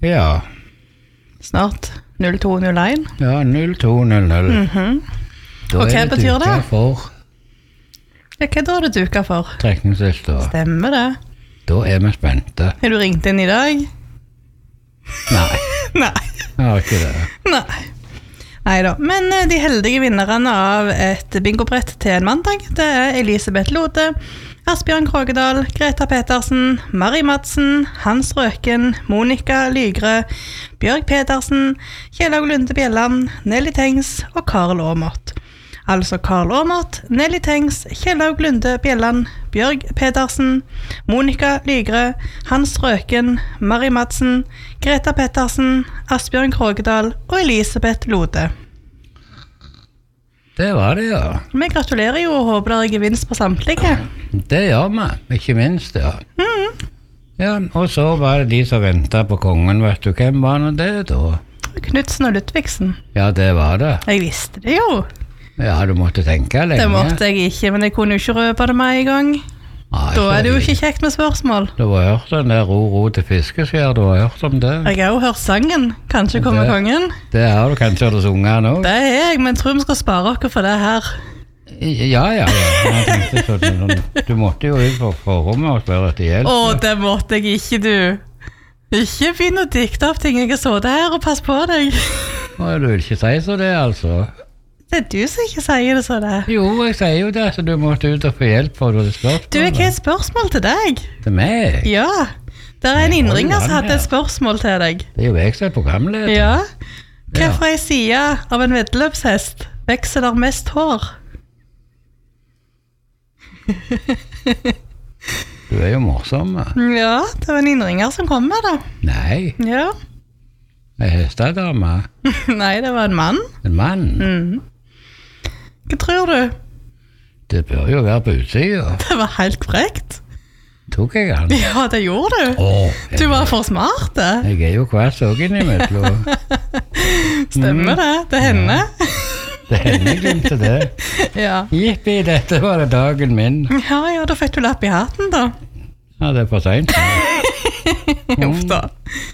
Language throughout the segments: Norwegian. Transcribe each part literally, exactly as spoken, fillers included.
Ja. Snart null to null én. Ja, null to null null. Mhm. Og hva betyr det? For Ja, hva da er det duket for? trekningslista. Stemmer det. Da er vi spente. Har du ringt inn i dag? Nei, Nei. jeg har ikke det. Nei. Neida, men eh, de heldige vinnerne av et bingobrett til en mandag, det er Elisabeth Lode, Asbjørn Krogedal, Greta Petersen, Marie Madsen, Hans Røken, Monika Lygre, Bjørg Petersen, Kjellaug Lunde Bjelland, Nelly Tengs og Karl Åmot. Altså Karl Åmot, Nelly Tengs, Kjellaug Lunde Bjelland, Bjørg Petersen, Monika Lygre, Hans Røken, Marie Madsen, Greta Petersen, Asbjørn Krogedal og Elisabeth Lode. Det var det, ja. Vi gratulerer jo og håper det er gevinst på samtlige. Det gjør vi, ikke minst, ja. Mm. Ja, og så var det de som ventet på kongen, vet du, hvem var nå det da? Knudsen og Ludvigsen. Ja, det var det. Jeg visste det jo. Ja, du måtte tenke lenge. Det måtte jeg ikke, men jeg kunne jo ikke røpe det med en gang. Nei, Da er det jo så- ikke kjekt med spørsmål. Du har hørt den der ro, ro til fiskeskjær, du har hørt om det? Jeg har jo hørt sangen, Kanskje kommer Det- kongen. Det har du kanskje hørt sunget nå? Det er jeg, men jeg tror vi skal spare dere for det her. Ja, ja, ja. Jeg tenkte sånn, du måtte jo ut for forrommet og spørre etter hjelp. Å, det måtte jeg ikke, du. Ikke begynn å dikte opp ting. Jeg har sittet her og pass på deg. Å, du vil ikke si så det, altså? Det er du som ikke sier det så det. Jo, jeg sier jo det, så du måtte ut og få hjelp for det spørsmålet. Du, jeg har et spørsmål til deg. Til meg? Ja, det er en Nei, innringer som hold hadde an, et ja. spørsmål til deg. Det er jo jeg som er programleder. Ja. Hva Ja. fra en side av en veddeløpshest vekser der mest hår? Du er jo morsom. Ja, det var en innringer som kom med det. Nei, Ja. en hestedame. Nei, det var en mann. En mann. Mhm. Hva tror du? Det bør jo være på utsida. Det var helt frekt. Tok jeg han? Ja, det gjorde du. Åh, jeg, Du var for smart, det. jeg er jo kvass også innimellom. Stemmer det? Det hender. Det hender glemte det. Ja. Jippi, dette var det dagen min. Ja, ja, da fikk du lapp i hatten, da. Ja, det er for sent. Uff da.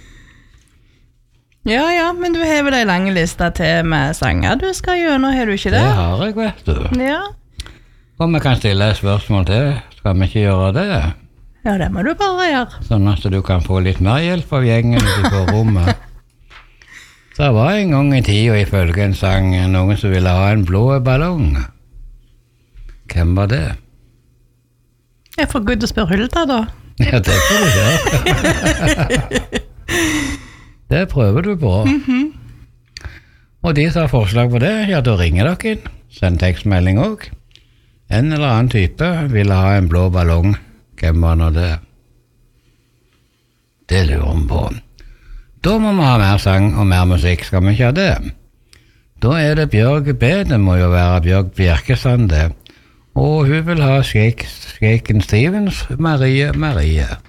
Ja, ja, men du har vel en lang liste til med sanger du skal gjennom, har du ikke Det det? har jeg, vet du. Ja. Og vi kan stille et spørsmål til. Skal vi ikke gjøre det? Ja, det må du bare gjøre. Sånn at du kan få litt mer hjelp av gjengen ute på rommet. Det var en gang i tida, ifølge en sang, noen som ville ha en blå ballong. Hvem var det? Jeg får gå ut og spørre Hulda, da. Ja, det får du gjøre. Det prøver du på. Mhm. Og de som har forslag på det, ja, da ringer dere inn. Send tekstmelding også. En eller annen type ville ha en blå ballong. Hvem var nå det? Det lurer vi på. Da må vi ha mer sang og mer musikk, skal vi ikke ha det? Da er det Bjørg B, det må jo være Bjørg Bjerkesand det. Og hun vil ha Shake, Shaken Stevens, Marie Marie.